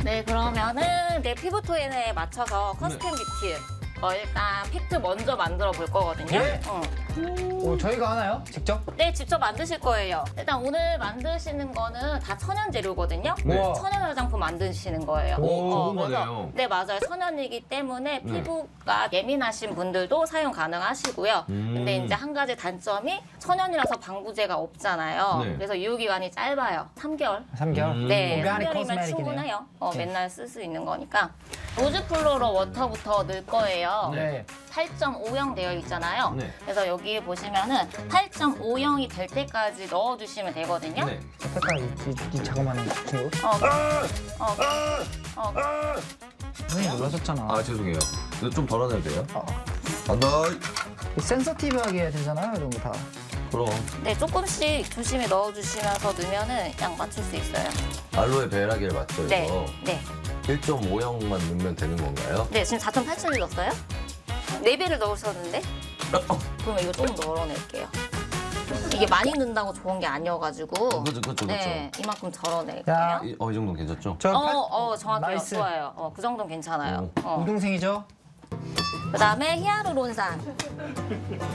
네, 그러면은 내 피부 톤에 맞춰서 커스텀 뷰티 일단 팩트 먼저 만들어 볼 거거든요. 네? 저희가 하나요? 직접? 네, 직접 만드실 거예요. 일단 오늘 만드시는 거는 다 천연 재료거든요. 네. 천연 화장품 만드시는 거예요. 좋은 그래서 거네요. 네, 맞아요. 천연이기 때문에 피부가 예민하신 분들도 사용 가능하시고요. 근데 이제 한 가지 단점이 천연이라서 방부제가 없잖아요. 네. 그래서 유효기간이 짧아요. 3개월. 3개월? 네, 오가닉 3개월이면 코스메틱이네요. 충분해요. 네. 맨날 쓸 수 있는 거니까. 로즈 플로러 워터부터 넣을 거예요. 네. 8.5형 되어 있잖아요. 네. 그래서 여기 보시면은 8.5형이 될 때까지 넣어주시면 되거든요. 네. 색깔 이 자그마한 친구? 선생님 놀라셨잖아. 아 죄송해요. 이거 좀 덜어내도 돼요? 간다. 센서티브하게 해야 되잖아요, 이런 거 다. 그럼 네, 조금씩 조심히 넣어주시면서 넣으면은 양 맞출 수 있어요. 알로에 베라기를 맞죠 네, 이거? 네, 1.5형만 넣으면 되는 건가요? 네. 지금 4.8을 넣었어요? 4배를 넣으셨는데? 그럼 이거 좀 덜어낼게요. 이게 많이 넣는다고 좋은 게 아니어가지고. 그렇죠. 네, 이만큼 덜어낼게요. 자, 이 정도면 괜찮죠? 정확해요. 나이스. 좋아요. 그 정도는 괜찮아요. 우동생이죠? 그 다음에 히아루론산.